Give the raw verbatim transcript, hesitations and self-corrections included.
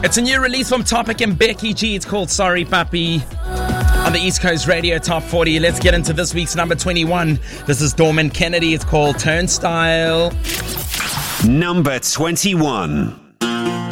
It's a new release from Topic and Becky G. It's called Sorry Papi on the East Coast Radio Top forty. Let's get into this week's number twenty-one. This is Dorman Kennedy. It's called Turnstile. Number twenty-one.